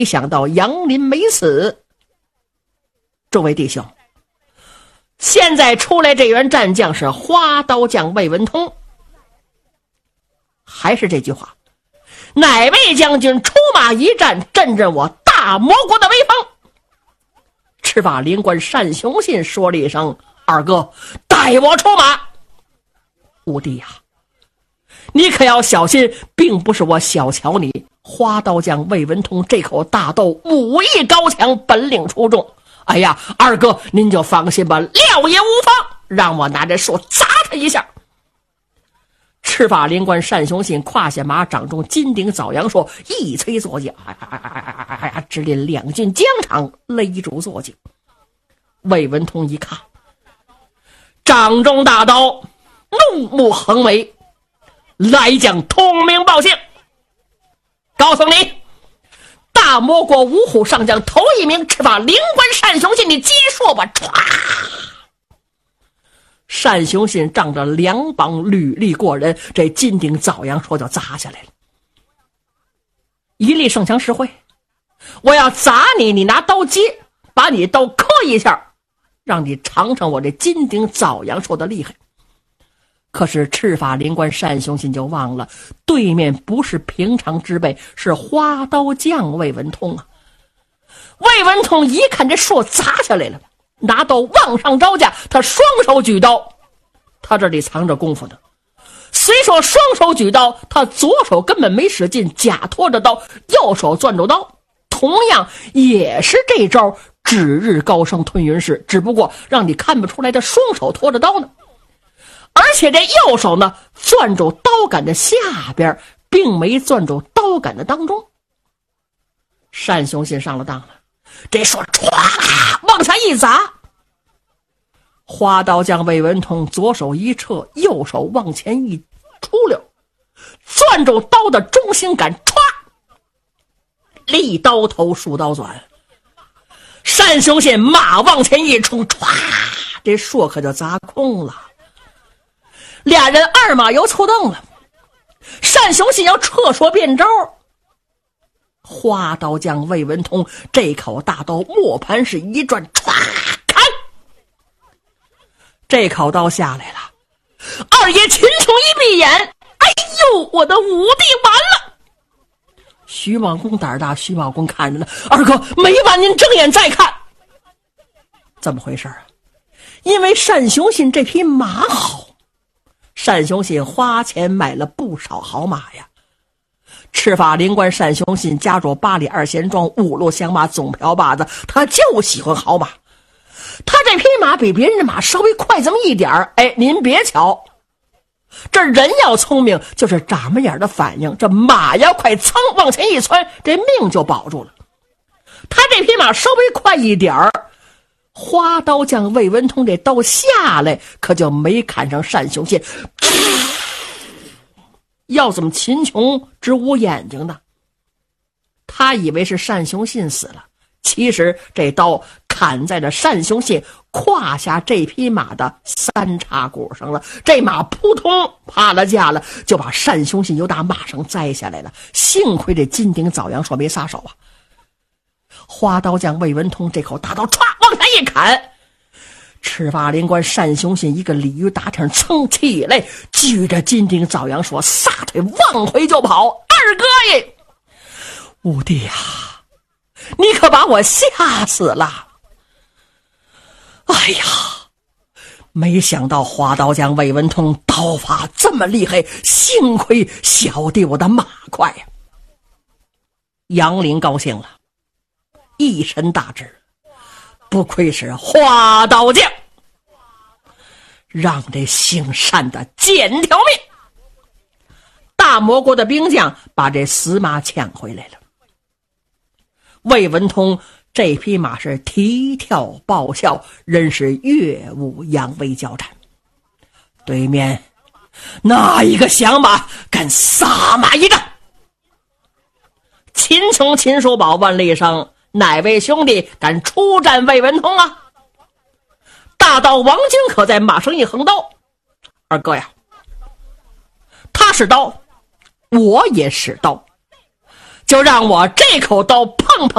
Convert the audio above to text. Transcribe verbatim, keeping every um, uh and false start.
想到杨林没死。众位弟兄，现在出来这员战将是花刀将魏文通。还是这句话，哪位将军出马一战，震震我大魔国的威风？赤发灵官单雄信说了一声：“二哥，带我出马。”五弟呀、啊，你可要小心，并不是我小瞧你。花刀将魏文通这口大豆武艺高强，本领出众。哎呀，二哥您就放心吧，料也无妨，让我拿着树砸他一下。赤发灵官单雄信胯下马掌中金顶枣阳说，一催坐骑，哎哎哎哎哎哎，直令两军疆场勒住坐骑。魏文通一看，掌中大刀，怒目横眉，来将通名报姓，告诉你，大魔国五虎上将头一名赤发灵官单雄信，你接说吧！唰，单雄信仗着两膀履历过人，这金顶枣阳说就砸下来了。一力圣强实惠，我要砸你，你拿刀接，把你刀磕一下，让你尝尝我这金顶枣阳说的厉害。可是赤发灵官单雄信就忘了，对面不是平常之辈，是花刀将魏文通啊。魏文通一看这树砸下来了，拿刀往上招架，他双手举刀，他这里藏着功夫呢。虽说双手举刀，他左手根本没使劲，假拖着刀，右手攥住刀，同样也是这招指日高升吞云式，只不过让你看不出来他双手拖着刀呢。而且这右手呢，攥住刀杆的下边，并没攥住刀杆的当中。单雄信上了当了，这说唰往下一砸，花刀将魏文通左手一撤，右手往前一出溜，攥住刀的中心杆，唰，立刀头竖刀转。单雄信马往前一冲，唰，这硕可就砸空了。俩人二马又凑蹬了，单雄信要撤说变招，花刀将魏文通这口大刀磨盘是一转，唰砍，这口刀下来了。二爷秦琼一闭眼，哎呦，我的五弟完了！徐茂公胆大，徐茂公看着呢，二哥没完，您睁眼再看。怎么回事啊？因为单雄信这匹马好，单雄信花钱买了不少好马呀。赤发灵官单雄信家住八里二贤庄，五路响马总瓢把子，他就喜欢好马。他这匹马比别人的马稍微快这么一点儿，哎，您别瞧，这人要聪明就是眨巴眼的反应，这马要快，噌往前一窜，这命就保住了。他这匹马稍微快一点儿，花刀将魏文通这刀下来，可就没砍上单雄信。要怎么秦琼只捂眼睛呢？他以为是单雄信死了，其实这刀砍在了单雄信胯下这匹马的三叉骨上了，这马扑通趴了架了，就把单雄信由打马上摘下来了。幸亏这金顶枣阳说没撒手啊。花刀将魏文通这口大刀歘往下一砍，赤发灵官单雄信一个鲤鱼打挺噌起来，举着金顶枣阳说，撒腿往回就跑。二哥耶，五弟呀、啊，你可把我吓死了。哎呀，没想到花刀将魏文通刀法这么厉害，幸亏小弟我的马快呀。杨林高兴了，一身大志，不愧是花刀将，让这姓单的捡条命。大魔国的兵将把这死马抢回来了。魏文通这匹马是啼跳报效，人是乐舞扬威交战。对面哪一个响马敢撒马一仗？秦琼秦叔宝问了一声，哪位兄弟敢出战魏文通啊？大刀王晶可在马上一横刀，二哥呀，他使刀我也使刀，就让我这口刀碰碰